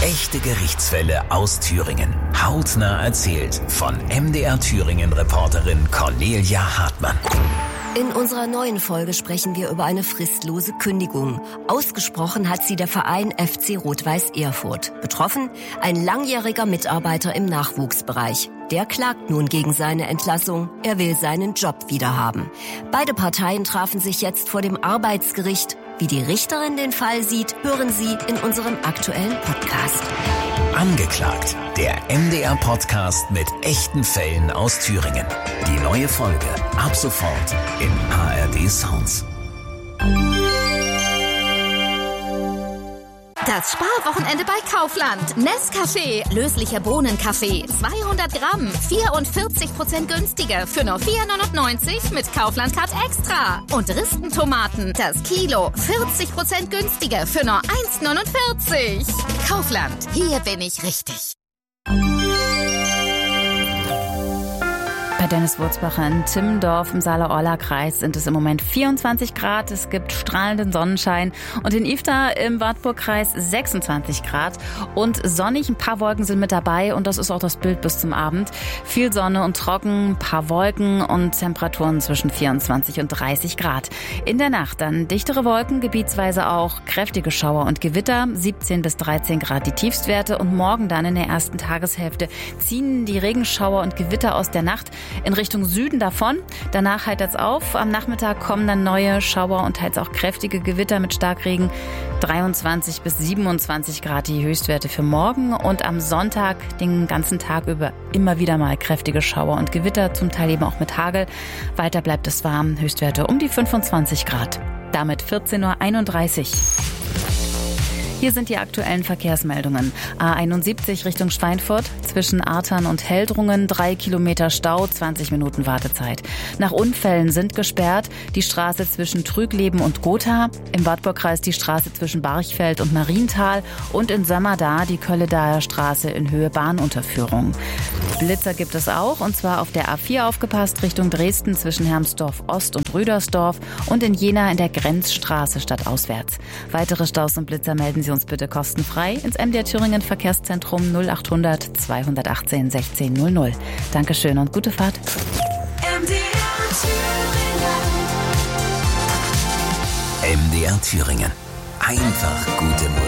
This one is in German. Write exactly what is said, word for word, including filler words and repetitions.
Echte Gerichtsfälle aus Thüringen. Hautnah erzählt von M D R Thüringen-Reporterin Cornelia Hartmann. In unserer neuen Folge sprechen wir über eine fristlose Kündigung. Ausgesprochen hat sie der Verein F C Rot-Weiß Erfurt. Betroffen ein langjähriger Mitarbeiter im Nachwuchsbereich. Der klagt nun gegen seine Entlassung. Er will seinen Job wiederhaben. Beide Parteien trafen sich jetzt vor dem Arbeitsgericht. Wie die Richterin den Fall sieht, hören Sie in unserem aktuellen Podcast. Angeklagt, der M D R-Podcast mit echten Fällen aus Thüringen. Die neue Folge ab sofort im A R D Sounds. Das Sparwochenende bei Kaufland. Nescafé, löslicher Bohnenkaffee, zweihundert Gramm, vierundvierzig Prozent günstiger für nur vier neunundneunzig mit Kaufland Card Extra. Und Ristentomaten, das Kilo, vierzig Prozent günstiger für nur eins neunundvierzig. Kaufland, hier bin ich richtig. Bei Dennis Wurzbacher in Timmendorf im Saale-Orla-Kreis sind es im Moment vierundzwanzig Grad. Es gibt strahlenden Sonnenschein. Und in Ifta im Wartburg-Kreis sechsundzwanzig Grad. Und sonnig, ein paar Wolken sind mit dabei. Und das ist auch das Bild bis zum Abend. Viel Sonne und trocken, ein paar Wolken und Temperaturen zwischen vierundzwanzig und dreißig Grad. In der Nacht dann dichtere Wolken, gebietsweise auch kräftige Schauer und Gewitter. siebzehn bis dreizehn Grad die Tiefstwerte. Und morgen dann in der ersten Tageshälfte ziehen die Regenschauer und Gewitter aus der Nacht in Richtung Süden davon. Danach heitert es auf. Am Nachmittag kommen dann neue Schauer und teils auch kräftige Gewitter mit Starkregen. dreiundzwanzig bis siebenundzwanzig Grad die Höchstwerte für morgen. Und am Sonntag den ganzen Tag über immer wieder mal kräftige Schauer und Gewitter, zum Teil eben auch mit Hagel. Weiter bleibt es warm. Höchstwerte um die fünfundzwanzig Grad. Damit vierzehn Uhr einunddreißig. Hier sind die aktuellen Verkehrsmeldungen. A einundsiebzig Richtung Schweinfurt, zwischen Artern und Heldrungen, drei Kilometer Stau, zwanzig Minuten Wartezeit. Nach Unfällen sind gesperrt die Straße zwischen Trügleben und Gotha, im Wartburgkreis die Straße zwischen Barchfeld und Marienthal und in Sömmerda die Kölledaer Straße in Höhe Bahnunterführung. Blitzer gibt es auch, und zwar auf der A vier aufgepasst, Richtung Dresden zwischen Hermsdorf Ost und Rüdersdorf und in Jena in der Grenzstraße stadtauswärts. Weitere Staus und Blitzer melden Sie uns bitte kostenfrei ins M D R Thüringen Verkehrszentrum null achthundert zweihundertachtzehn sechzehn null null. Dankeschön und gute Fahrt. M D R Thüringen. M D R Thüringen. Einfach gute Musik.